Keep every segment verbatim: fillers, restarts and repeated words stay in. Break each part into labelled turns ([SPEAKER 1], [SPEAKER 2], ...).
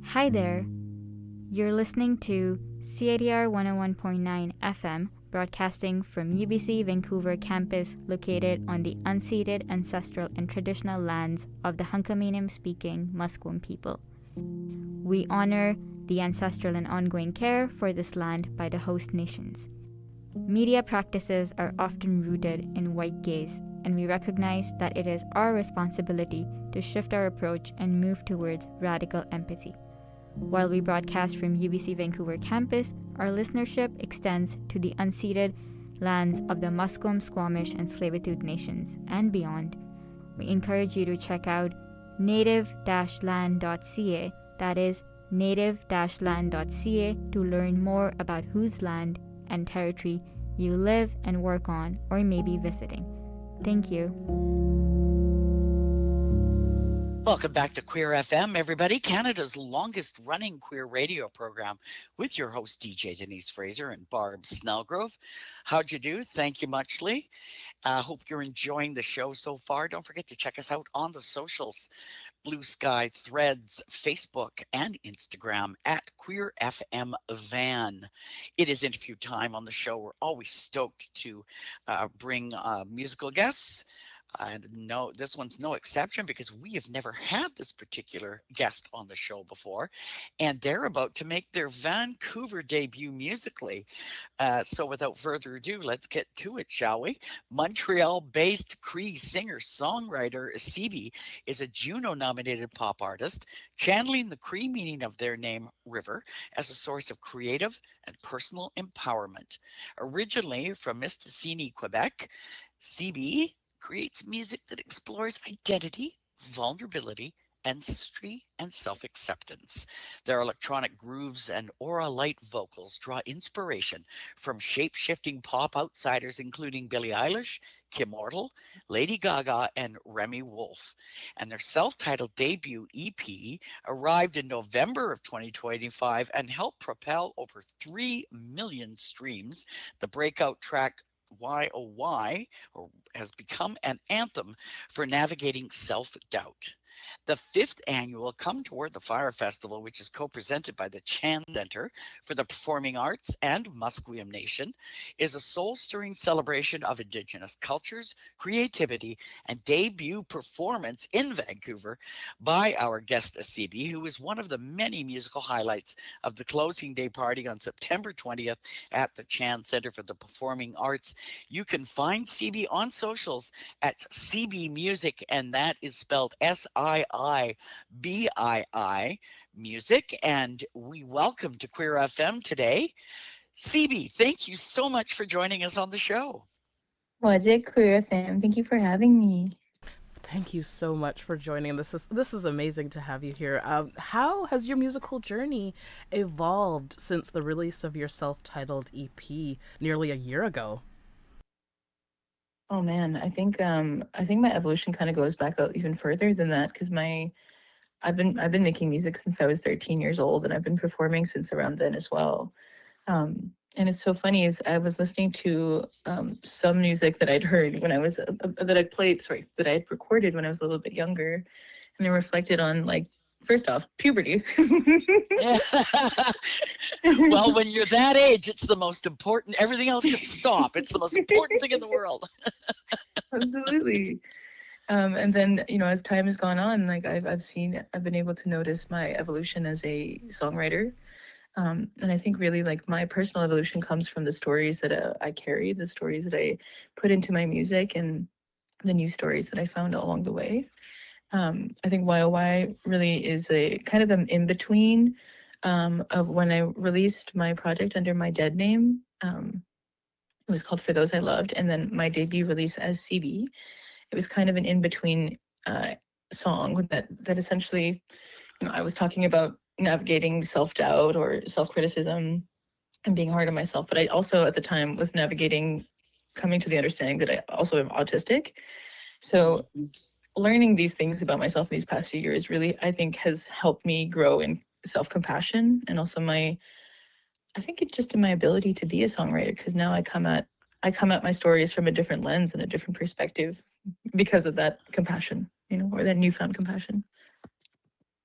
[SPEAKER 1] Hi there. You're listening to C I D R one oh one point nine F M, broadcasting from U B C Vancouver campus located on the unceded ancestral and traditional lands of the Hunkaminam-speaking Musqueam people. We honor the ancestral and ongoing care for this land by the host nations. Media practices are often rooted in white gaze, and we recognize that it is our responsibility to shift our approach and move towards radical empathy. While we broadcast from U B C Vancouver campus, our listenership extends to the unceded lands of the Musqueam, Squamish, and Tsleil-Waututh nations and beyond. We encourage you to check out native dash land dot c a, that is native dash land dot c a, to learn more about whose land and territory you live and work on or may be visiting. Thank you.
[SPEAKER 2] Welcome back to Queer F M, everybody, Canada's longest running queer radio program with your host, D J Denise Fraser and Barb Snellgrove. How'd you do? Thank you muchly. I uh, hope you're enjoying the show so far. Don't forget to check us out on the socials, Blue Sky, Threads, Facebook, and Instagram at Queer F M Van. It is interview time on the show. We're always stoked to uh, bring uh, musical guests. And no, this one's no exception because we have never had this particular guest on the show before, and they're about to make their Vancouver debut musically. Uh, so without further ado, let's get to it, shall we? Montreal-based Cree singer-songwriter Sebi is a Juno-nominated pop artist, channeling the Cree meaning of their name, River, as a source of creative and personal empowerment. Originally from Mistassini, Quebec, Sebi creates music that explores identity, vulnerability, ancestry, and self-acceptance. Their electronic grooves and aura light vocals draw inspiration from shape-shifting pop outsiders including Billie Eilish, Kim Mortal, Lady Gaga, and Remy Wolf. And their self-titled debut E P arrived in November of twenty twenty-five and helped propel over three million streams. The breakout track Y O Y or has become an anthem for navigating self-doubt. The fifth annual Come Toward the Fire Festival, which is co-presented by the Chan Center for the Performing Arts and Musqueam Nation, is a soul-stirring celebration of Indigenous cultures, creativity, and debut performance in Vancouver by our guest Sebi, who is one of the many musical highlights of the closing day party on September twentieth at the Chan Center for the Performing Arts. You can find Sebi on socials at Sebi Music, and that is spelled S I I B I I Music. And we welcome to Queer F M today Sebi. Thank you so much for joining us on the show.
[SPEAKER 3] Wajik Queer F M, thank you for having me.
[SPEAKER 4] Thank you so much for joining. This is this is amazing to have you here. Um, how has your musical journey evolved since the release of your self-titled E P nearly a year ago?
[SPEAKER 3] Oh man, I think um I think my evolution kind of goes back out even further than that because my I've been I've been making music since I was thirteen years old, and I've been performing since around then as well. Um, and it's so funny is I was listening to um, some music that I'd heard when I was uh, that I'd played sorry that I'd recorded when I was a little bit younger, and they reflected on like first off puberty.
[SPEAKER 2] Well, when you're that age, it's the most important. Everything else can stop. It's the most important thing in the world.
[SPEAKER 3] Absolutely. Um, and then, you know, as time has gone on, like I've I've seen, I've been able to notice my evolution as a songwriter. Um, and I think really like my personal evolution comes from the stories that uh, I carry, the stories that I put into my music, and the new stories that I found along the way. Um, I think Y O Y really is a kind of an in-between um, of when I released my project under my dead name. Um, it was called For Those I Loved, and then my debut release as Sebi. It was kind of an in-between uh, song that that essentially, you know, I was talking about navigating self-doubt or self-criticism and being hard on myself, but I also at the time was navigating coming to the understanding that I also am autistic. So learning these things about myself in these past few years really, I think, has helped me grow in self-compassion and also my, I think it's just in my ability to be a songwriter, because now I come at I come at my stories from a different lens and a different perspective because of that compassion, you know, or that newfound compassion.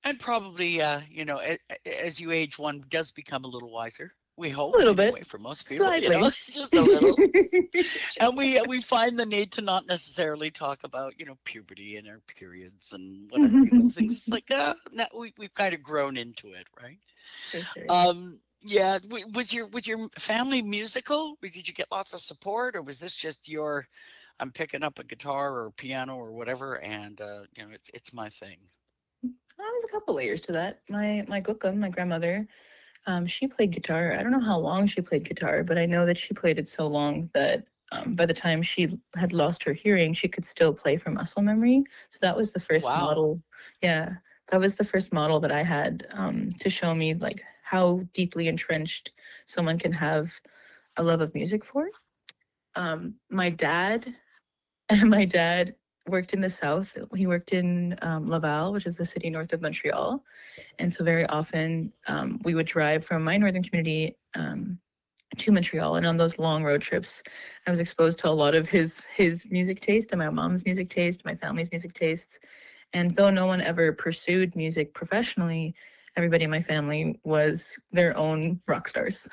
[SPEAKER 2] And probably, uh, you know, a- a- as you age, one does become a little wiser. We
[SPEAKER 3] A
[SPEAKER 2] hope,
[SPEAKER 3] little
[SPEAKER 2] anyway,
[SPEAKER 3] bit,
[SPEAKER 2] for most people, you know,
[SPEAKER 3] slightly.
[SPEAKER 2] just a little. And we we find the need to not necessarily talk about, you know, puberty and our periods and whatever, you know, things like uh, that. We we've kind of grown into it, right?
[SPEAKER 3] For sure.
[SPEAKER 2] Um, yeah. w- Was your was your family musical? Did you get lots of support, or was this just your, I'm picking up a guitar or piano or whatever, and uh, you know, it's it's my thing.
[SPEAKER 3] Well, there's a couple layers to that. My my Gukam, my grandmother, um, she played guitar. I don't know how long she played guitar, but I know that she played it so long that um, by the time she had lost her hearing, she could still play from muscle memory. So that was the
[SPEAKER 2] Oh,
[SPEAKER 3] first
[SPEAKER 2] wow.
[SPEAKER 3] model. Yeah, that was the first model that I had um, to show me like how deeply entrenched someone can have a love of music for. Um, my dad and my dad worked in the south. He worked in um, Laval, which is the city north of Montreal. And so very often um, we would drive from my northern community um, to Montreal. And on those long road trips, I was exposed to a lot of his his music taste and my mom's music taste, my family's music tastes. And though no one ever pursued music professionally, everybody in my family was their own rock stars.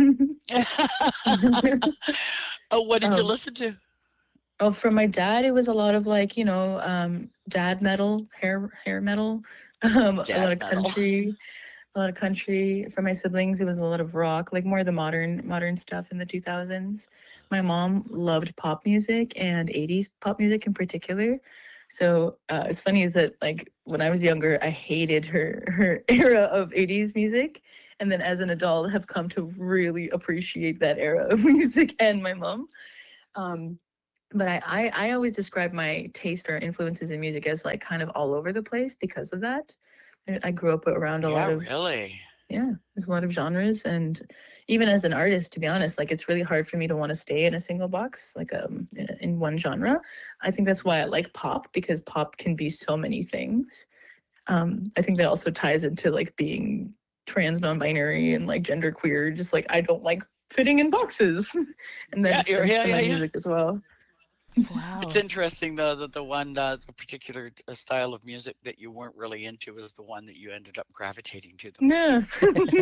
[SPEAKER 2] Oh, what did you
[SPEAKER 3] um,
[SPEAKER 2] listen to?
[SPEAKER 3] Oh, for my dad, it was a lot of like, you know, um, dad metal, hair hair metal, um, a lot
[SPEAKER 2] Dad
[SPEAKER 3] of
[SPEAKER 2] metal.
[SPEAKER 3] country, a lot of country. For my siblings, it was a lot of rock, like more the modern modern stuff in the two thousands. My mom loved pop music and eighties pop music in particular. So uh, it's funny is that like when I was younger, I hated her her era of eighties music, and then as an adult, have come to really appreciate that era of music and my mom. Um, but I, I I always describe my taste or influences in music as like kind of all over the place because of that. I I grew up around a lot
[SPEAKER 2] Yeah,
[SPEAKER 3] of,
[SPEAKER 2] really.
[SPEAKER 3] yeah, there's a lot of genres, and even as an artist, to be honest, like it's really hard for me to want to stay in a single box, like um in, in one genre. I think that's why I like pop because pop can be so many things. Um, I think that also ties into like being trans, non-binary, and like gender queer. Just like I don't like fitting in boxes, and that
[SPEAKER 2] Yeah, you're,
[SPEAKER 3] extends
[SPEAKER 2] yeah,
[SPEAKER 3] to
[SPEAKER 2] yeah,
[SPEAKER 3] my
[SPEAKER 2] yeah.
[SPEAKER 3] music as well.
[SPEAKER 2] It's
[SPEAKER 4] Wow.
[SPEAKER 2] interesting though that the one, uh, the particular t- uh, style of music that you weren't really into was the one that you ended up gravitating to the
[SPEAKER 3] Yeah.
[SPEAKER 2] most.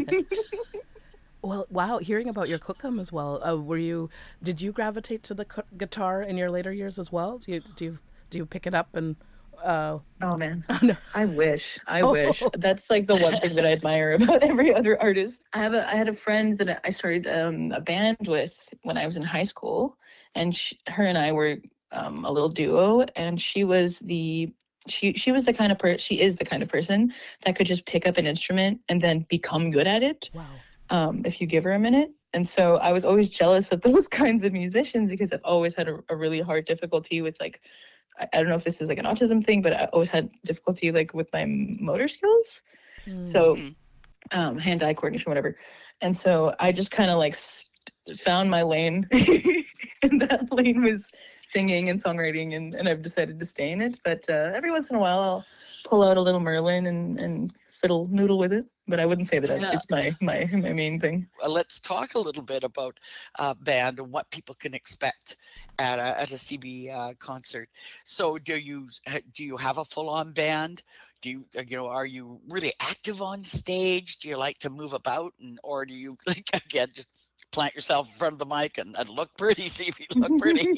[SPEAKER 4] Well, wow, hearing about your cookum as well. Uh, were you did you gravitate to the cu- guitar in your later years as well? Do you do you do you pick it up and uh
[SPEAKER 3] Oh man,
[SPEAKER 4] oh no.
[SPEAKER 3] I wish. I wish.
[SPEAKER 4] Oh.
[SPEAKER 3] That's like the one thing that I admire about every other artist. I have a I had a friend that I started um, a band with when I was in high school, and she, her and I were um, a little duo, and she was the she she was the kind of per she is the kind of person that could just pick up an instrument and then become good at it
[SPEAKER 4] Wow.
[SPEAKER 3] um, if you give her a minute. And so I was always jealous of those kinds of musicians because I've always had a, a really hard difficulty with like I, I don't know if this is like an autism thing, but I always had difficulty like with my motor skills.
[SPEAKER 4] Mm.
[SPEAKER 3] So
[SPEAKER 2] Hmm.
[SPEAKER 3] um, hand-eye coordination, whatever. And so I just kind of like st- found my lane, and that lane was singing and songwriting, and, and I've decided to stay in it. But uh, every once in a while, I'll pull out a little Merlin and, and fiddle noodle with it. But I wouldn't say that I,
[SPEAKER 2] Yeah.
[SPEAKER 3] it's my, my my main thing.
[SPEAKER 2] Well, let's talk a little bit about uh, band and what people can expect at a, at a C B uh, concert. So, do you ha- do you have a full-on band? Do you uh, you know are you really active on stage? Do you like to move about, and or do you like again just plant yourself in front of the mic and, and look pretty, see if you look pretty?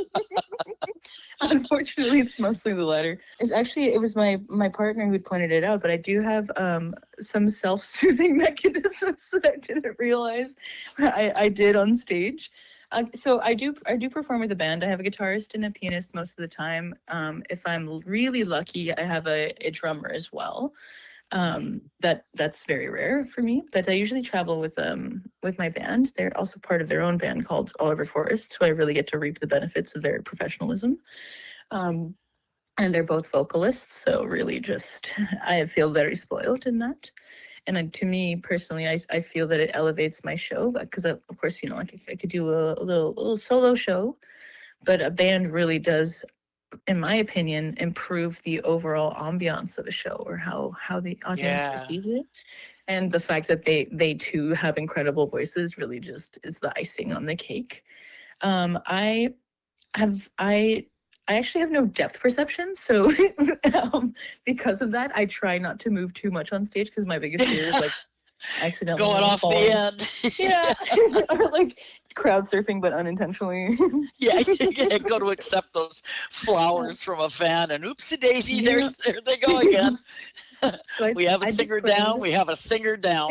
[SPEAKER 3] Unfortunately, it's mostly the latter. It's actually it was my my partner who pointed it out, but I do have um some self-soothing mechanisms that I didn't realize I I did on stage. Uh, so I do I do perform with a band. I have a guitarist and a pianist most of the time. Um, if I'm really lucky, I have a, a drummer as well. Um, that that's very rare for me, but I usually travel with um with my band. They're also part of their own band called Oliver Forest, so I really get to reap the benefits of their professionalism. Um, and they're both vocalists, so really just I feel very spoiled in that. And then to me personally, I, I feel that it elevates my show because of course you know like I could do a, a little a little solo show, but a band really does, in my opinion, improve the overall ambiance of a show or how how the audience
[SPEAKER 2] Yeah.
[SPEAKER 3] receives it. And the fact that they they too have incredible voices really just is the icing on the cake. Um, I have I I actually have no depth perception, so um, because of that, I try not to move too much on stage because my biggest fear is like accidentally
[SPEAKER 2] Going off the
[SPEAKER 3] falling.
[SPEAKER 2] end.
[SPEAKER 3] Yeah, or like crowd surfing, but unintentionally.
[SPEAKER 2] Yeah, you go to accept those flowers from a fan, and oopsie daisy,
[SPEAKER 3] Yeah.
[SPEAKER 2] there's there they go again.
[SPEAKER 3] So I,
[SPEAKER 2] We have a
[SPEAKER 3] I
[SPEAKER 2] singer
[SPEAKER 3] describe
[SPEAKER 2] down.
[SPEAKER 3] it-
[SPEAKER 2] We have a singer down.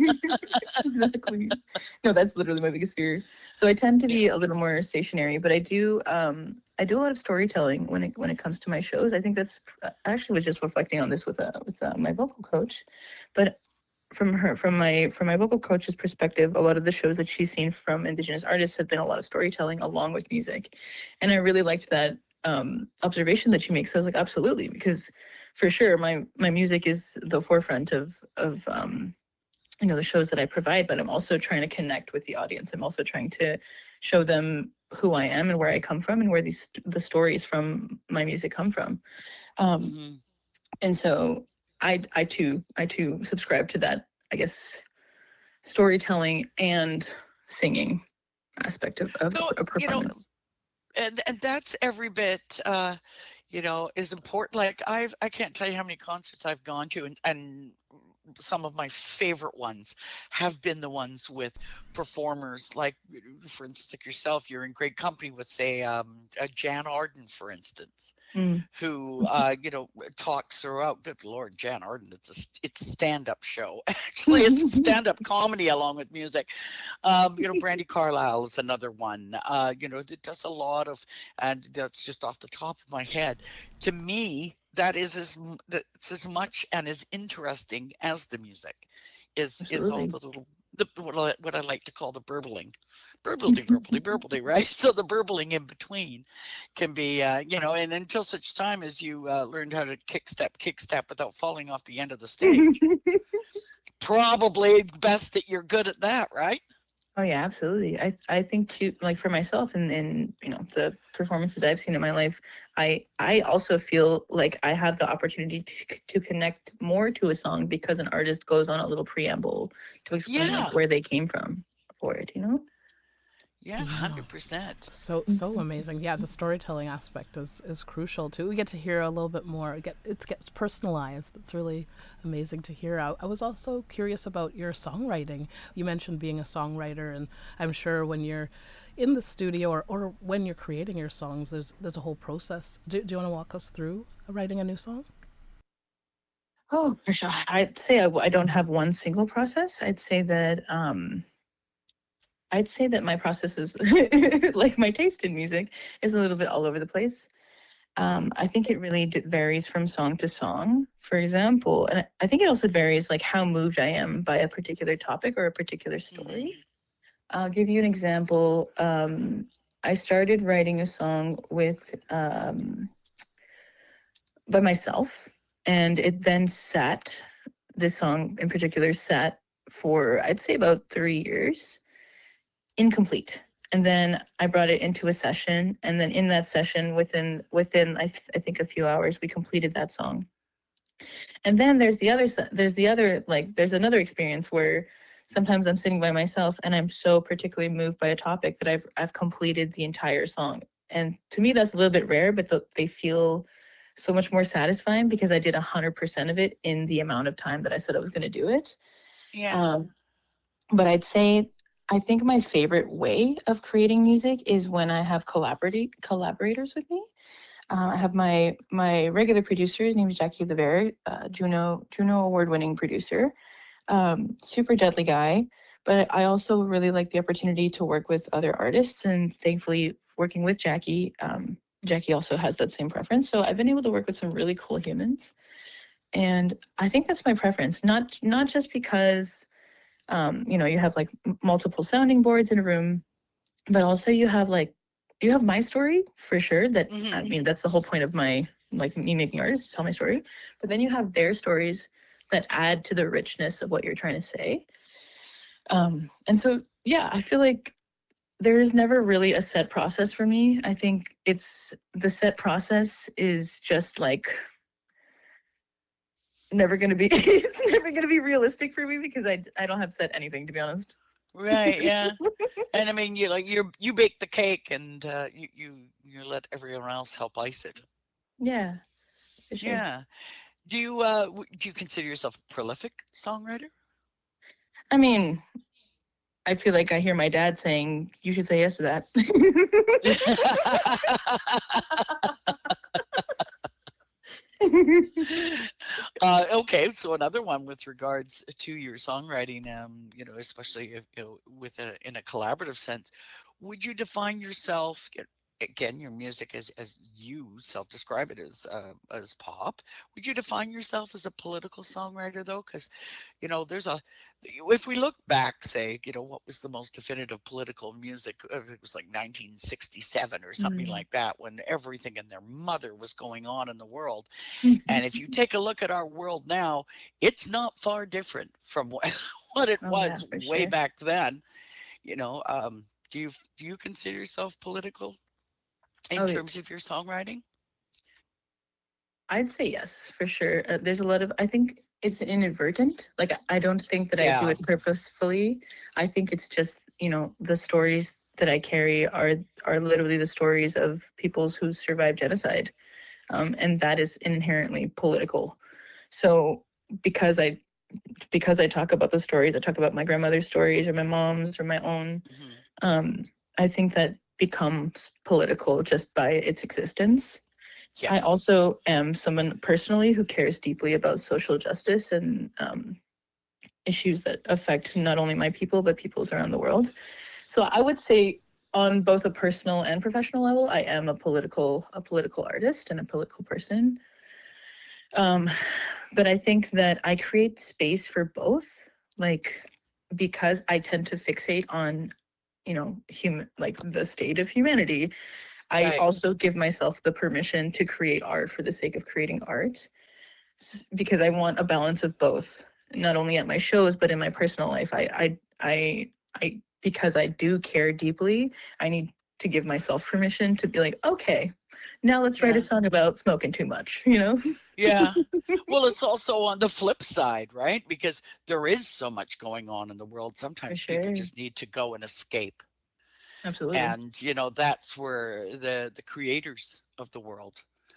[SPEAKER 3] exactly. No, that's literally my biggest fear. So I tend to be a little more stationary, but I do um I do a lot of storytelling when it when it comes to my shows. I think that's I actually was just reflecting on this with uh, with uh, my vocal coach, but from her from my from my vocal coach's perspective, a lot of the shows that she's seen from Indigenous artists have been a lot of storytelling along with music, and I really liked that um observation that she makes. So I was like, absolutely, because for sure my my music is the forefront of of um you know the shows that I provide, but I'm also trying to connect with the audience. I'm also trying to show them who I am and where I come from and where these the stories from my music come from. Um,
[SPEAKER 2] Mhm.
[SPEAKER 3] and so I I too I too subscribe to that, I guess, storytelling and singing aspect of, of
[SPEAKER 2] No,
[SPEAKER 3] a
[SPEAKER 2] you know,
[SPEAKER 3] performance.
[SPEAKER 2] and and that's every bit uh you know is important. Like I've I can't tell you how many concerts I've gone to, and and some of my favorite ones have been the ones with performers like, for instance, like yourself. You're in great company with, say, um uh, Jan Arden, for instance,
[SPEAKER 3] Mm.
[SPEAKER 2] who uh you know talks throughout. Good Lord, Jan Arden, it's a st- it's a stand-up show. Actually, it's a stand-up comedy along with music. Um, you know, Brandy Carlisle is another one. Uh, you know, it does a lot of, and that's just off the top of my head. To me, that is as m- that's as much and as interesting as the music. Is is all
[SPEAKER 3] Absolutely.
[SPEAKER 2] the little the what I, what I like to call the burbling, burbly burbly burbly, right? So the burbling in between can be, uh, you know, and until such time as you uh, learned how to kick step, kick step without falling off the end of the stage, probably best that you're good at that, right?
[SPEAKER 3] Oh yeah, absolutely. I I think too, like for myself and and you know the performances I've seen in my life, I I also feel like I have the opportunity to c- to connect more to a song because an artist goes on a little preamble to explain
[SPEAKER 2] Yeah,
[SPEAKER 3] like where they came from for it, you know?
[SPEAKER 2] yeah,
[SPEAKER 4] Yeah.
[SPEAKER 2] hundred percent.
[SPEAKER 4] So so amazing. Yeah, the storytelling aspect is is crucial too. We get to hear a little bit more. It get it gets personalized. It's really amazing to hear. I, I was also curious about your songwriting. You mentioned being a songwriter, and I'm sure when you're in the studio or, or when you're creating your songs, there's there's a whole process. Do, do you want to walk us through writing a new song?
[SPEAKER 3] Oh, for sure. I'd say I, w- I don't have one single process. I'd say that um I'd say that my process is like my taste in music is a little bit all over the place. Um, I think it really d- varies from song to song. For example, and I I think it also varies like how moved I am by a particular topic or a particular
[SPEAKER 2] Hmm.
[SPEAKER 3] story. I'll give you an example. Um, I started writing a song with um, by myself, and it then sat. This song in particular sat for I'd say about three years, incomplete. And then I brought it into a session, and then in that session, within within I, th- I think a few hours, we completed that song. And then there's the other s- there's the other like there's another experience where sometimes I'm sitting by myself and I'm so particularly moved by a topic that I've I've completed the entire song. And to me, that's a little bit rare, but th- they feel so much more satisfying because I did one hundred percent of it in the amount of time that I said I was going to do it.
[SPEAKER 2] Yeah.
[SPEAKER 3] Um, but I'd say I think my favorite way of creating music is when I have collaborate collaborators with me. Uh, I have my my regular producer. His name is Jackie Lever, uh, Juno Juno award winning producer. Um, super deadly guy. But I also really like the opportunity to work with other artists, and thankfully, working with Jackie, um, Jackie also has that same preference. So I've been able to work with some really cool humans, and I think that's my preference. Not not just because um, you know you have like m- multiple sounding boards in a room, but also you have like you have my story for sure. That I
[SPEAKER 2] Hmm.
[SPEAKER 3] mean that's the whole point of my like me making artists tell my story, but then you have their stories that add to the richness of what you're trying to say. Um, and so yeah, I feel like there's never really a set process for me. I think it's the set process is just like never going to be it's never going to be realistic for me because I I don't have set anything, to be honest.
[SPEAKER 2] Right, yeah. And I mean, you like you you bake the cake and uh, you you you let everyone else help ice it.
[SPEAKER 3] Yeah, for sure.
[SPEAKER 2] Yeah. Do you uh w- do you consider yourself a prolific songwriter?
[SPEAKER 3] I mean, I feel like I hear my dad saying, "You should say yes to that."
[SPEAKER 2] uh, okay, so another one with regards to your songwriting, um, you know, especially if, you know, with a in a collaborative sense, would you define yourself a- again, your music as as you self-describe it as uh, as pop? Would you define yourself as a political songwriter though? Because you know, there's a if we look back, say, you know, what was the most definitive political music? uh, It was like nineteen sixty-seven or something
[SPEAKER 3] Mm.
[SPEAKER 2] like that, when everything and their mother was going on in the world. And if you take a look at our world now, it's not far different from what, what it
[SPEAKER 3] Oh yeah,
[SPEAKER 2] was
[SPEAKER 3] for
[SPEAKER 2] way
[SPEAKER 3] sure.
[SPEAKER 2] back then. You know, um, do you do you consider yourself political in
[SPEAKER 3] Oh, yeah.
[SPEAKER 2] terms of your songwriting?
[SPEAKER 3] I'd say yes, for sure. Uh, there's a lot of, I think it's inadvertent. Like, I I don't think that I do
[SPEAKER 2] Yeah,
[SPEAKER 3] it purposefully. I think it's just, you know, the stories that I carry are are literally the stories of peoples who survived genocide. Um, and that is inherently political. So because I because I talk about the stories, I talk about my grandmother's stories or my mom's or my own,
[SPEAKER 2] hmm,
[SPEAKER 3] um, I think that becomes political just by its existence. I
[SPEAKER 2] yes,
[SPEAKER 3] also am someone personally who cares deeply about social justice and um, issues that affect not only my people but peoples around the world. So I would say, on both a personal and professional level, I am a political a political artist and a political person. Um, but I think that I create space for both, like because I tend to fixate on, you know, human like the state of humanity. I
[SPEAKER 2] right.
[SPEAKER 3] also give myself the permission to create art for the sake of creating art, s- because I want a balance of both, not only at my shows but in my personal life. I I I I because I do care deeply, I need to give myself permission to be like, okay, now let's write a
[SPEAKER 2] Yeah.
[SPEAKER 3] song about smoking too much, you know?
[SPEAKER 2] Yeah. Well, it's also on the flip side, right? Because there is so much going on in the world.
[SPEAKER 3] For
[SPEAKER 2] Sometimes people
[SPEAKER 3] sure.
[SPEAKER 2] just need to go and escape.
[SPEAKER 3] Absolutely.
[SPEAKER 2] And, you know, that's where the the creators of the world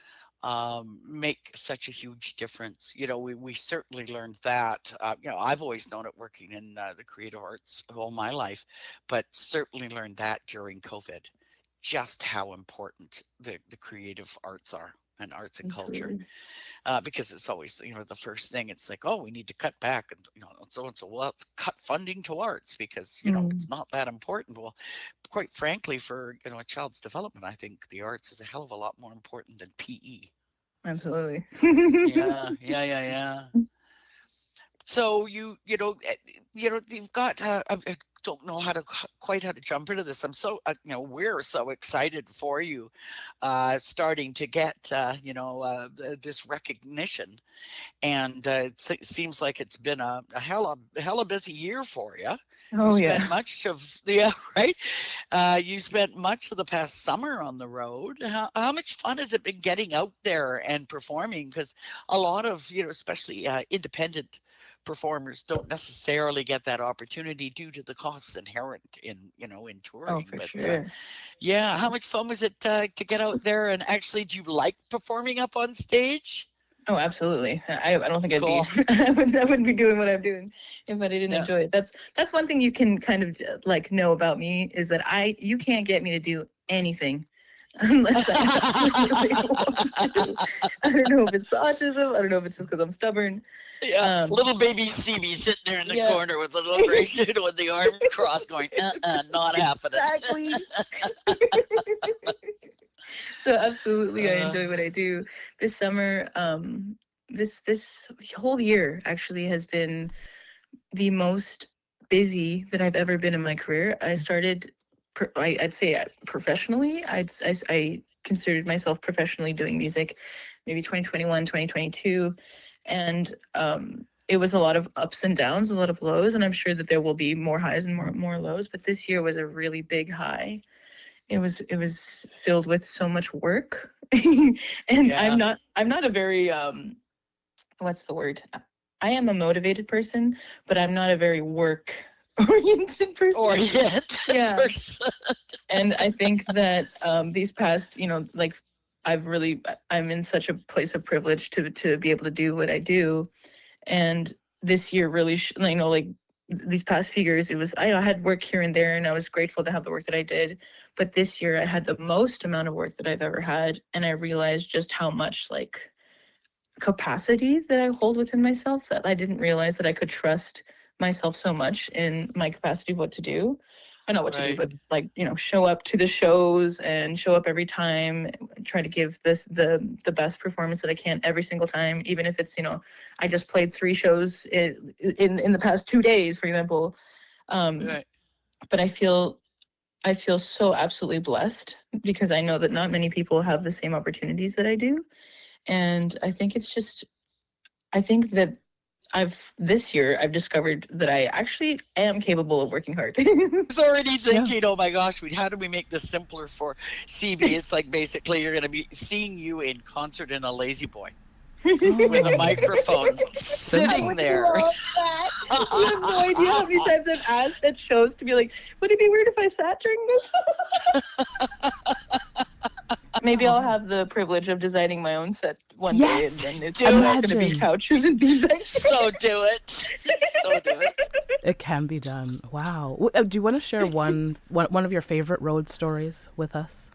[SPEAKER 2] um, make such a huge difference. You know, we, we certainly learned that. Uh, you know, I've always known it working in uh, the creative arts all my life, but certainly learned that during COVID, just how important the, the creative arts are and arts and culture.
[SPEAKER 3] Absolutely.
[SPEAKER 2] Uh, because it's always, you know, the first thing it's like, oh, we need to cut back, and you know, so and so, well, let's cut funding to arts because you know
[SPEAKER 3] Mm,
[SPEAKER 2] it's not that important. Well, quite frankly, for you know a child's development, I think the arts is a hell of a lot more important than P E.
[SPEAKER 3] absolutely.
[SPEAKER 2] Yeah, yeah, yeah, yeah. So you you know eh, you know you've got uh, I I don't know how to c- quite how to jump into this. I'm so uh, you know we're so excited for you, uh, starting to get uh, you know uh, th- this recognition, and uh, it se- seems like it's been a, a hella hella busy year for you. You
[SPEAKER 3] Oh yeah.
[SPEAKER 2] spent much of the yeah, right. Uh, you spent much of the past summer on the road. How, how much fun has it been getting out there and performing? Because a lot of, you know, especially uh, independent performers don't necessarily get that opportunity due to the costs inherent in, you know, in
[SPEAKER 3] Oh,
[SPEAKER 2] touring.
[SPEAKER 3] for
[SPEAKER 2] But uh,
[SPEAKER 3] sure.
[SPEAKER 2] yeah, how much fun was it uh, to get out there? And actually, do you like performing up on stage?
[SPEAKER 3] Oh, absolutely. I, I don't think I'd be
[SPEAKER 2] Cool.
[SPEAKER 3] I wouldn't, I wouldn't be doing what I'm doing if I didn't
[SPEAKER 2] Yeah.
[SPEAKER 3] enjoy it. That's that's one thing you can kind of j- like know about me, is that I you can't get me to do anything unless I absolutely want to. I don't know if it's the autism. I don't know if it's just because I'm stubborn.
[SPEAKER 2] Yeah,
[SPEAKER 3] Um,
[SPEAKER 2] little baby Stevie sitting there in the
[SPEAKER 3] yeah.
[SPEAKER 2] corner with a little gray suit with the arms crossed, going, "Uh-uh, not happening."
[SPEAKER 3] Exactly. So absolutely, I
[SPEAKER 2] Uh,
[SPEAKER 3] enjoy what I do. This summer, um, this this whole year actually has been the most busy that I've ever been in my career. I started, pro- I, I'd say uh, professionally, I'd, I, s- I considered myself professionally doing music maybe twenty twenty-one, twenty twenty-two. And um, it was a lot of ups and downs, a lot of lows. And I'm sure that there will be more highs and more, more lows. But this year was a really big high. It was it was filled with so much work. And I'm
[SPEAKER 2] yeah,
[SPEAKER 3] not I'm not a very um what's the word? I am a motivated person, but I'm not a very work oriented person.
[SPEAKER 2] Orient
[SPEAKER 3] Yeah.
[SPEAKER 2] person.
[SPEAKER 3] And I think that um, these past, you know, like I've really, I'm in such a place of privilege to to be able to do what I do. And this year really, sh- you know, like these past few years, it was, I, I had work here and there, and I was grateful to have the work that I did. But this year I had the most amount of work that I've ever had. And I realized just how much like capacity that I hold within myself, that I didn't realize that I could trust myself so much in my capacity of what to do. I know what to do,
[SPEAKER 2] Right.
[SPEAKER 3] but like, you know, show up to the shows and show up every time, try to give this the the best performance that I can every single time, even if it's, you know, I just played three shows in in, in the past two days, for example. Um,
[SPEAKER 2] Right.
[SPEAKER 3] but I feel I feel so absolutely blessed because I know that not many people have the same opportunities that I do. And I think it's just, I think that I've, this year, I've discovered that I actually am capable of working hard.
[SPEAKER 2] I was already thinking, oh my gosh, we how do we make this simpler for C B? It's like basically you're going to be seeing you in concert in a Lazy Boy with a microphone
[SPEAKER 3] I
[SPEAKER 2] sitting
[SPEAKER 3] would
[SPEAKER 2] there.
[SPEAKER 3] love that. You have no idea how many times I've asked at shows to be like, would it be weird if I sat during this? Maybe I'll have the privilege of designing my own set one
[SPEAKER 4] Yes,
[SPEAKER 3] day, and then it's
[SPEAKER 2] do
[SPEAKER 3] not going to be
[SPEAKER 4] imagine.
[SPEAKER 3] couches and beanbags.
[SPEAKER 2] So do it. So do it.
[SPEAKER 4] It can be done. Wow. W- uh, Do you want to share one, one one of your favorite road stories with us?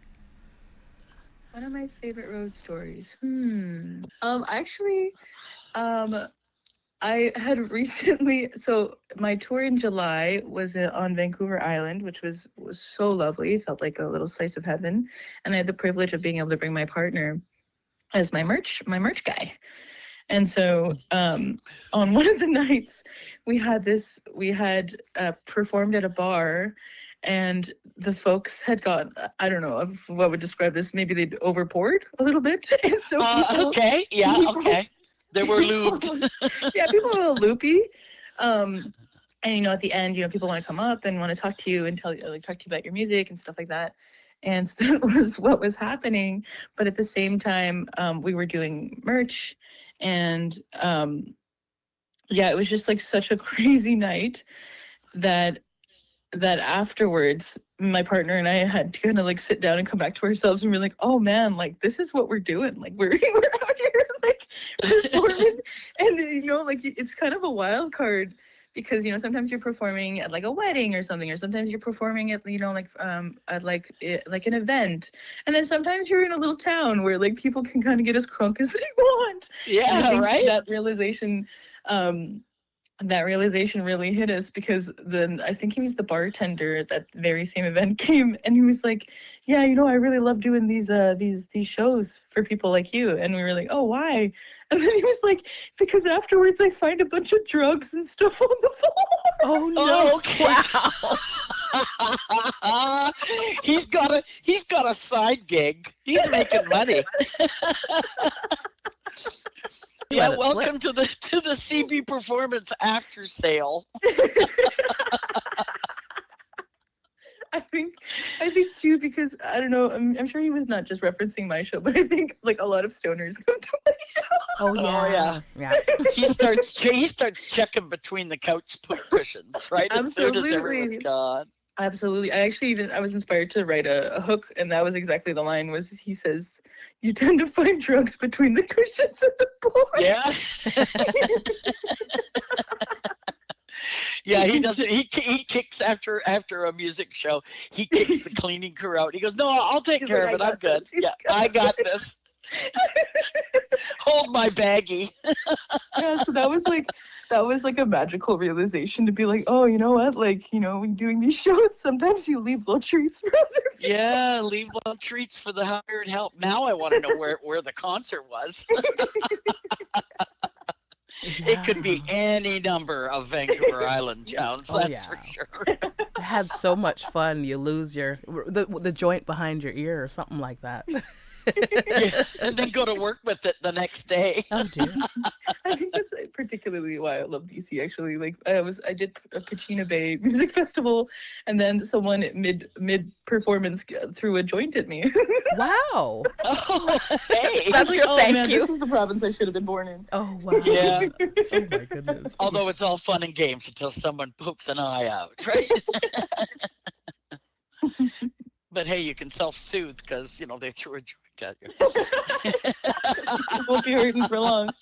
[SPEAKER 3] One of my favorite road stories. Hmm. Um, actually, um, I had recently. So my tour in July was uh, on Vancouver Island, which was was so lovely. It felt like a little slice of heaven, and I had the privilege of being able to bring my partner as my merch my merch guy. And so um, on one of the nights, we had this. We had uh, performed at a bar. And the folks had gone, I don't know if what would describe this, maybe they'd overpoured a little bit. And so
[SPEAKER 2] Uh,
[SPEAKER 3] people,
[SPEAKER 2] okay. Yeah.
[SPEAKER 3] people-
[SPEAKER 2] Okay. They were
[SPEAKER 3] people-
[SPEAKER 2] lubed.
[SPEAKER 3] yeah, people were a little loopy. Um, and, you know, at the end, you know, people want to come up and want to talk to you and tell you, like, talk to you about your music and stuff like that. And so that was what was happening. But at the same time, um, we were doing merch. And um, yeah, it was just like such a crazy night that that afterwards my partner and I had to kind of like sit down and come back to ourselves and we're like, oh man, like this is what we're doing. Like we're we're out here like performing. And you know, like it's kind of a wild card because you know sometimes you're performing at like a wedding or something, or sometimes you're performing at you know like um at like it, like an event, and then sometimes you're in a little town where like people can kind of get as crunk as they want. And I
[SPEAKER 2] Yeah.
[SPEAKER 3] think
[SPEAKER 2] Right.
[SPEAKER 3] that realization um that realization really hit us because then I think he was the bartender at that very same event came and he was like, yeah, you know, I really love doing these uh these these shows for people like you. And we were like, oh, why? And then he was like, because afterwards I find a bunch of drugs and stuff on the floor.
[SPEAKER 4] Oh no!
[SPEAKER 2] Oh, okay.
[SPEAKER 4] Wow.
[SPEAKER 2] he's got a he's got a side gig. He's making money. Yeah,
[SPEAKER 4] Let it
[SPEAKER 2] welcome to the to the C B Performance after sale.
[SPEAKER 3] I think, I think too, because I don't know, I'm, I'm sure he was not just referencing my show, but I think like a lot of stoners come to my show.
[SPEAKER 4] Oh yeah.
[SPEAKER 2] yeah.
[SPEAKER 4] Yeah.
[SPEAKER 2] He starts che- he starts checking between the couch pu- cushions, right? As soon as
[SPEAKER 3] Absolutely.
[SPEAKER 2] everyone's gone.
[SPEAKER 3] Absolutely. I actually even, I was inspired to write a, a hook, and that was exactly the line was he says, you tend to find drugs between the cushions of the floor.
[SPEAKER 2] Yeah. Yeah, he doesn't. He he kicks after after a music show. He kicks the cleaning crew out. He goes, "No, I'll take
[SPEAKER 3] He's
[SPEAKER 2] care
[SPEAKER 3] like,
[SPEAKER 2] of
[SPEAKER 3] "I
[SPEAKER 2] it. I'm
[SPEAKER 3] got
[SPEAKER 2] good.
[SPEAKER 3] this." He's
[SPEAKER 2] Yeah,
[SPEAKER 3] got
[SPEAKER 2] I got this. Hold my baggie."
[SPEAKER 3] Yeah, so that was like that was like a magical realization to be like, oh, you know what? Like, you know, when doing these shows, sometimes you leave little treats for other people.
[SPEAKER 2] Yeah, leave little treats for the hired help. Now I want to know where where the concert was. It could be
[SPEAKER 4] Yeah.
[SPEAKER 2] any number of Vancouver Island towns.
[SPEAKER 4] Oh,
[SPEAKER 2] That's
[SPEAKER 4] yeah.
[SPEAKER 2] for sure.
[SPEAKER 4] had so much fun you lose your the the joint behind your ear or something like that.
[SPEAKER 2] Yeah, and then go to work with it the next day.
[SPEAKER 4] Oh dear.
[SPEAKER 3] I think that's uh, particularly why I love B C. Actually, like I was, I did a Kachina Bay Music Festival, and then someone mid mid performance threw a joint at me.
[SPEAKER 4] Wow.
[SPEAKER 2] Oh, hey.
[SPEAKER 4] That's
[SPEAKER 3] Like,
[SPEAKER 4] your
[SPEAKER 3] oh,
[SPEAKER 4] thank
[SPEAKER 3] man,
[SPEAKER 4] you.
[SPEAKER 3] This is the province I should have been born in.
[SPEAKER 4] Oh wow.
[SPEAKER 2] Yeah.
[SPEAKER 4] Oh my goodness.
[SPEAKER 2] Although it's all fun and games until someone pokes an eye out, right? But hey, you can self-soothe because, you know, they threw a joint at you.
[SPEAKER 3] Won't be hurting for long.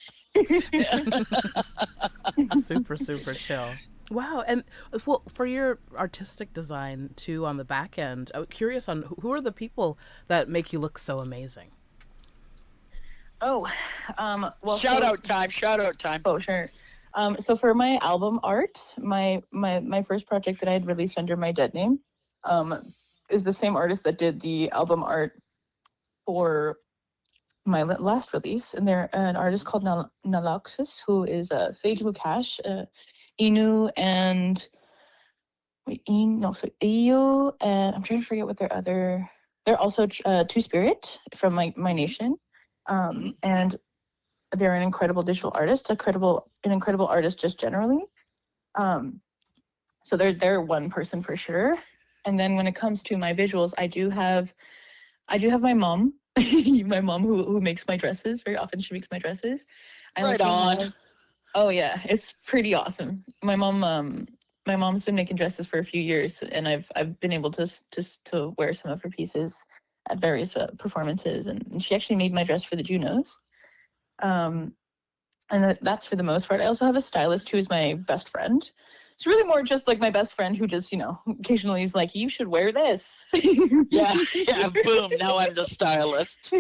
[SPEAKER 4] Super super chill. Wow. And well, for your artistic design too on the back end, I'm curious on who are the people that make you look so amazing.
[SPEAKER 3] Oh, um, well,
[SPEAKER 2] Shout
[SPEAKER 3] for-
[SPEAKER 2] out time, shout out time.
[SPEAKER 3] Oh, sure. Um, so for my album art, my my my first project that I had released under my dead name, um, is the same artist that did the album art for my la- last release, and they're an artist called Nal- Naloxus, who is a uh, Sage Mukash, uh, Inu, and wait, In, no, so Iyo, and I'm trying to forget what their other. They're also uh, Two Spirit from my my nation, um, and they're an incredible digital artist, a credible, an incredible artist just generally. Um, so they're they're one person for sure. And then when it comes to my visuals, I do have, I do have my mom, my mom who who makes my dresses. Very often she makes my dresses. I
[SPEAKER 2] Right
[SPEAKER 3] also
[SPEAKER 2] on.
[SPEAKER 3] have- oh yeah, it's pretty awesome. My mom, um, my mom's been making dresses for a few years, and I've I've been able to s- to s- to wear some of her pieces at various uh, performances, and, and she actually made my dress for the Junos. Um, and that, that's for the most part. I also have a stylist who is my best friend. It's really more just like my best friend who just, you know, occasionally is like, you should wear this.
[SPEAKER 2] Yeah, yeah, boom, now I'm the stylist.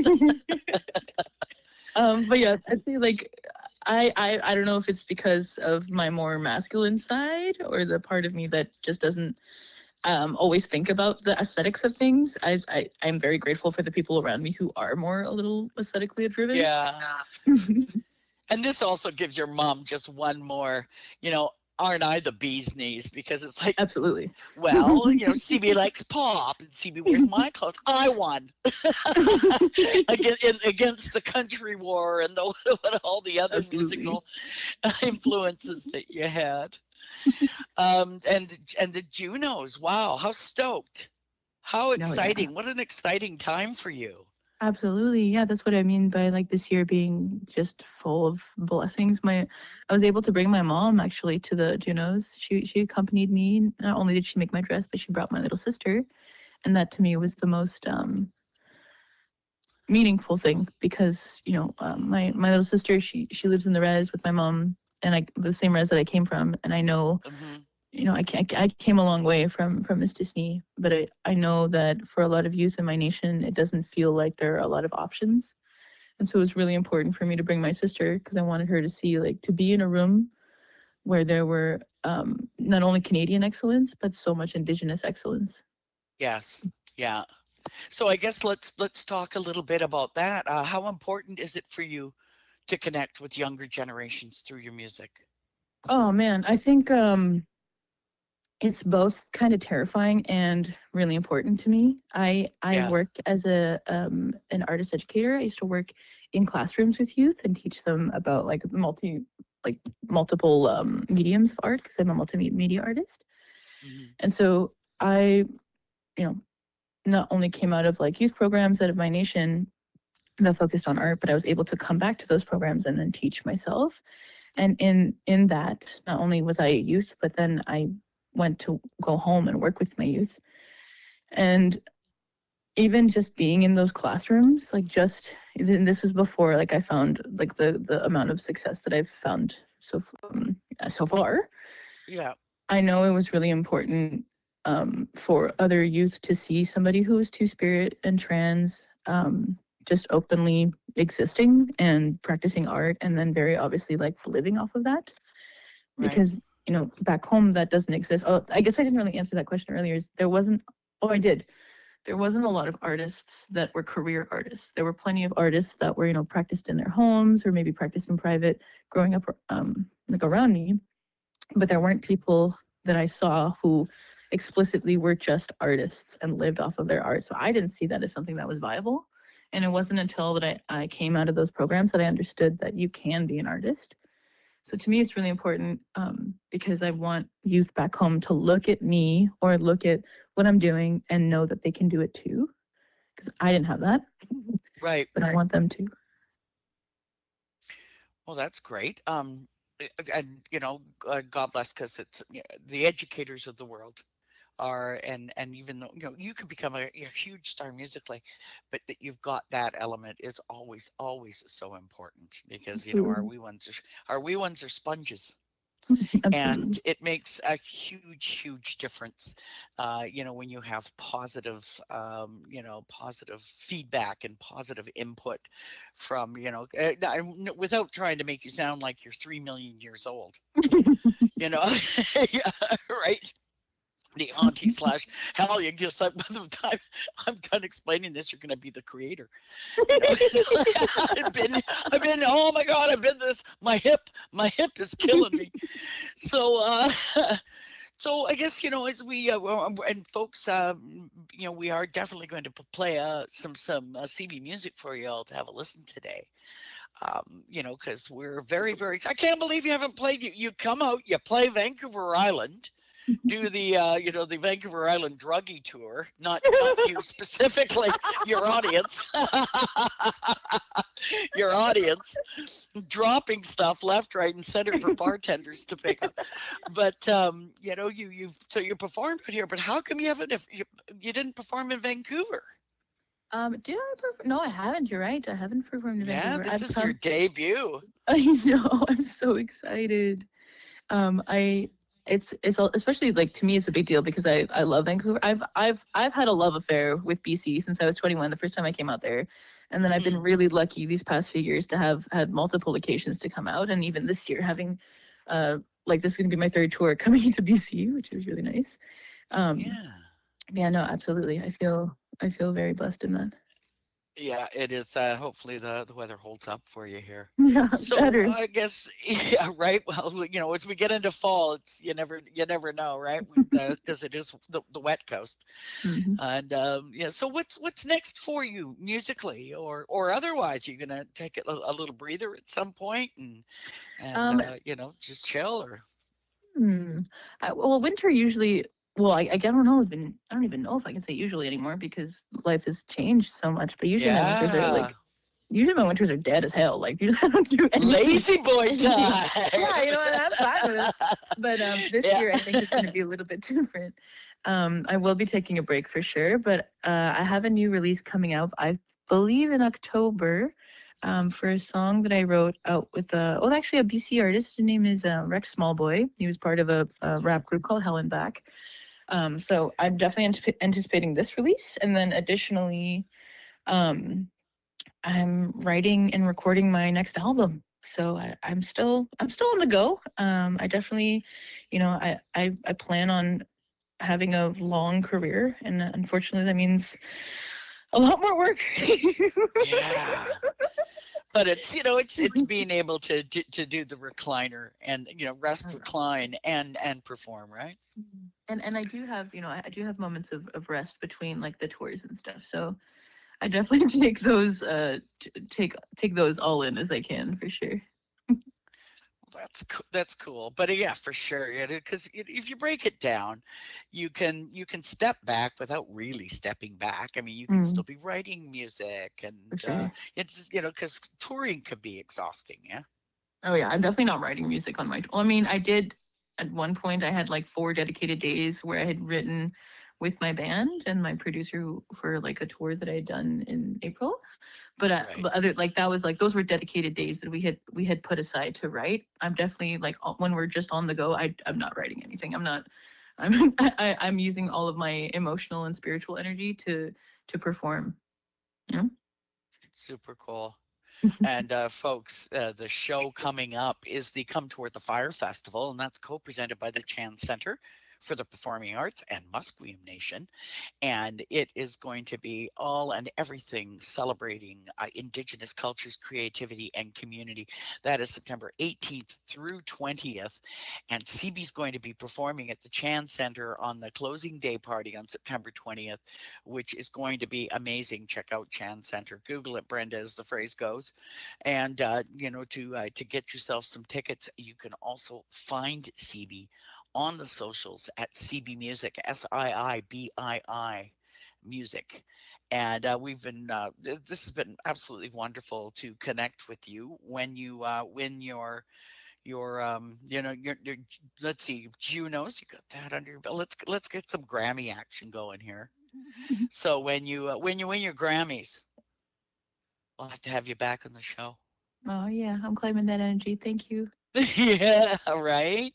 [SPEAKER 3] um, but yeah, I feel like I, I I don't know if it's because of my more masculine side or the part of me that just doesn't um, always think about the aesthetics of things. I, I I'm very grateful for the people around me who are more a little aesthetically driven.
[SPEAKER 2] Yeah. And this also gives your mom just one more, you know, aren't I the bee's knees? Because it's like,
[SPEAKER 3] Absolutely.
[SPEAKER 2] well, you know, C B likes pop and C B wears my clothes. I won against, against the country war and the, all the other
[SPEAKER 3] Absolutely.
[SPEAKER 2] musical influences that you had. Um, and and the Junos, wow, how stoked. How
[SPEAKER 3] yeah.
[SPEAKER 2] exciting. What an exciting time for you.
[SPEAKER 3] Absolutely. Yeah, that's what I mean by like this year being just full of blessings. My I was able to bring my mom actually to the Junos. She she accompanied me. Not only did she make my dress, but she brought my little sister. And that to me was the most um meaningful thing because, you know, um, my my little sister, she she lives in the res with my mom and I the same res that I came from, and I know
[SPEAKER 2] Mm-hmm.
[SPEAKER 3] you know, I, ca- I came a long way from from Miss Disney, but I, I know that for a lot of youth in my nation, it doesn't feel like there are a lot of options. And so it was really important for me to bring my sister because I wanted her to see, like, to be in a room where there were um, not only Canadian excellence, but so much Indigenous excellence.
[SPEAKER 2] Yes. Yeah. So I guess let's let's talk a little bit about that. Uh, how important is it for you to connect with younger generations through your music?
[SPEAKER 3] Oh, man, I think um, it's both kind of terrifying and really important to me. I I
[SPEAKER 2] Yeah.
[SPEAKER 3] worked as a um, an artist educator. I used to work in classrooms with youth and teach them about like multi like multiple um, mediums of art because I'm a multimedia artist.
[SPEAKER 2] Mhm.
[SPEAKER 3] And so I, you know, not only came out of like youth programs out of my nation that focused on art, but I was able to come back to those programs and then teach myself. And in in that, not only was I a youth, but then I went to go home and work with my youth. And even just being in those classrooms, like just and this was before like I found like the the amount of success that I've found so um, so far.
[SPEAKER 2] Yeah.
[SPEAKER 3] I know it was really important um, for other youth to see somebody who is two-spirit and trans um, just openly existing and practicing art, and then very obviously like living off of that.
[SPEAKER 2] Right.
[SPEAKER 3] Because you know back home that doesn't exist. Oh, I guess I didn't really answer that question earlier. Is there wasn't? Oh, I did. There wasn't a lot of artists that were career artists. There were plenty of artists that were you know practiced in their homes or maybe practiced in private growing up um, like around me. But there weren't people that I saw who explicitly were just artists and lived off of their art. So I didn't see that as something that was viable. And it wasn't until that I, I came out of those programs that I understood that you can be an artist. So to me, it's really important um, because I want youth back home to look at me or look at what I'm doing and know that they can do it too. Because I didn't have that,
[SPEAKER 2] Right.
[SPEAKER 3] but I want them to.
[SPEAKER 2] Well, that's great. Um, and you know, uh, God bless, because it's yeah, the educators of the world are, and and even though you know you could become a, a huge star musically, but that you've got that element is always always so important, because you know our
[SPEAKER 3] Absolutely.
[SPEAKER 2] wee ones are our wee ones are sponges,
[SPEAKER 3] Absolutely.
[SPEAKER 2] and it makes a huge huge difference, uh, you know when you have positive, um, you know positive feedback and positive input from, you know uh, n- without trying to make you sound like you're three million years old, you know yeah, right, the auntie slash hell, you guess I, by the time I'm done explaining this, you're going to be the creator. You know, it's like, I've been, I've been, oh my God, I've been this, my hip, my hip is killing me. So, uh, so I guess, you know, as we, uh, well, um, and folks, um, you know, we are definitely going to p- play uh, some, some uh, C B music for you all to have a listen today. Um, you know, because we're very, very, I can't believe you haven't played, you, you come out, you play Vancouver Island, do the uh, you know the Vancouver Island druggy tour, not not you specifically, your audience, your audience, dropping stuff left, right, and center for bartenders to pick up. But um, you know you you've so you performed here, but how come you haven't if you, you didn't perform in Vancouver?
[SPEAKER 3] Um, did I perform? No, I haven't. You're right. I haven't performed in
[SPEAKER 2] Yeah,
[SPEAKER 3] Vancouver.
[SPEAKER 2] this
[SPEAKER 3] I've
[SPEAKER 2] is your
[SPEAKER 3] come.
[SPEAKER 2] debut.
[SPEAKER 3] I know. I'm so excited. Um, I it's it's al- especially like to me it's a big deal because I I love Vancouver. I've I've I've had a love affair with B C since I was twenty-one, the first time I came out there, and then I've been
[SPEAKER 2] Mhm.
[SPEAKER 3] really lucky these past few years to have had multiple occasions to come out, and even this year having, uh, like this is gonna be my third tour coming to B C, which is really nice. Um,
[SPEAKER 2] Yeah.
[SPEAKER 3] yeah, no, absolutely. I feel I feel very blessed in that.
[SPEAKER 2] Yeah, it is. Uh, hopefully the the weather holds up for you here.
[SPEAKER 3] Yeah,
[SPEAKER 2] So
[SPEAKER 3] better.
[SPEAKER 2] I guess yeah, right. Well, you know, as we get into fall, it's you never you never know, right? Because it is the, the wet coast,
[SPEAKER 3] Hmm.
[SPEAKER 2] and um, yeah. So what's what's next for you musically or or otherwise? You're gonna take it a, a little breather at some point and and
[SPEAKER 3] Um,
[SPEAKER 2] uh, you know just chill or
[SPEAKER 3] Hmm. I, well, winter usually. Well, I, I don't know. Even I don't even know if I can say usually anymore because life has changed so much. But usually my winters are
[SPEAKER 2] yeah,
[SPEAKER 3] like usually my winters are dead as hell. Like usually I don't do anything.
[SPEAKER 2] lazy boy time.
[SPEAKER 3] Yeah, you know what? I'm fine with it. But um, this
[SPEAKER 2] Yeah.
[SPEAKER 3] year I think it's going to be a little bit different. Um, I will be taking a break for sure, but uh, I have a new release coming out. I believe in October. Um, for a song that I wrote out with a well, actually a B C artist. His name is uh, Rex Smallboy. He was part of a, a rap group called Hell and Back. Um, so I'm definitely antip- anticipating this release, and then additionally, um, I'm writing and recording my next album. So I, I'm still I'm still on the go. Um, I definitely, you know, I, I I plan on having a long career, and unfortunately that means a lot more work.
[SPEAKER 2] Yeah. But it's you know it's it's being able to, to to do the recliner and you know rest, recline, and and perform, right?
[SPEAKER 3] and and I do have, you know, I, I do have moments of, of rest between like the tours and stuff. So I definitely take those uh t- take take those all in as I can for sure.
[SPEAKER 2] That's co- that's cool. But uh, yeah, for sure. Yeah, because if you break it down, you can you can step back without really stepping back. I mean, you can
[SPEAKER 3] Mm,
[SPEAKER 2] still be writing music, and
[SPEAKER 3] for
[SPEAKER 2] uh,
[SPEAKER 3] sure.
[SPEAKER 2] it's you know because touring could be exhausting. Yeah.
[SPEAKER 3] Oh yeah, I'm definitely not writing music on my. Well, I mean, I did at one point. I had like four dedicated days where I had written with my band and my producer who- for like a tour that I had done in April. But uh,
[SPEAKER 2] Right.
[SPEAKER 3] but other like that was like those were dedicated days that we had we had put aside to write. I'm definitely like uh, when we're just on the go. I I'm not writing anything. I'm not. I'm I, I'm using all of my emotional and spiritual energy to to perform. You know.
[SPEAKER 2] Super cool. And uh, folks, uh, the show coming up is the Come Toward the Fire Festival, and that's co-presented by the Chan Center for the Performing Arts and Musqueam Nation. And it is going to be all and everything celebrating uh, Indigenous cultures, creativity, and community. That is September eighteenth through twentieth. And C B is going to be performing at the Chan Center on the closing day party on September twentieth, which is going to be amazing. Check out Chan Center. Google it, Brenda, as the phrase goes. And, uh, you know, to, uh, to get yourself some tickets, you can also find C B on the socials at C B Music, S I I B I I Music. And uh, we've been, uh, this, this has been absolutely wonderful to connect with you when you uh, win your, your, um, you know, your, your, let's see, Junos, you got that under your belt. Let's, let's get some Grammy action going here. So when you, uh, when you win your Grammys, we'll have to have you back on the show.
[SPEAKER 3] Oh yeah, I'm claiming that energy. Thank you.
[SPEAKER 2] Yeah, right.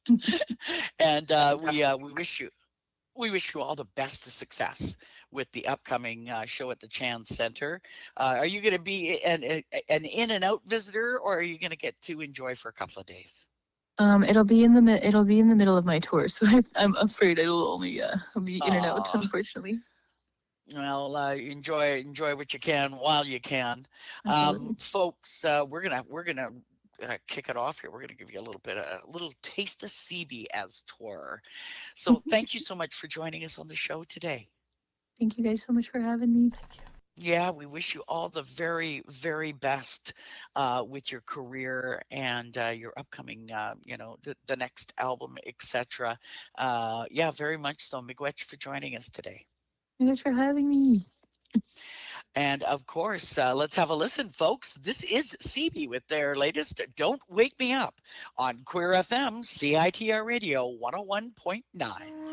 [SPEAKER 2] And uh, we uh, we wish you we wish you all the best of success with the upcoming uh, show at the Chan Center. Uh, are you going to be an, an in and out visitor, or are you going to get to enjoy for a couple of days?
[SPEAKER 3] Um, it'll be in the mi- it'll be in the middle of my tour, so I, I'm afraid it'll only uh be in and out,
[SPEAKER 2] Aw.
[SPEAKER 3] unfortunately.
[SPEAKER 2] Well, uh, enjoy enjoy what you can while you can,
[SPEAKER 3] Absolutely.
[SPEAKER 2] um, folks. Uh, we're gonna we're gonna. Uh, kick it off here. We're going to give you a little bit, a little taste of C B as tour. So thank you so much for joining us on the show today.
[SPEAKER 3] Thank you guys so much for having me.
[SPEAKER 4] Thank you.
[SPEAKER 2] Yeah, we wish you all the very, very best uh, with your career and uh, your upcoming, uh, you know, the, the next album, et cetera. Uh, yeah, very much so. Miigwech for joining us today.
[SPEAKER 3] Thank you guys for having me.
[SPEAKER 2] And of course, uh, let's have a listen, folks. This is C B with their latest Don't Wake Me Up on Queer F M, C I T R Radio one oh one point nine.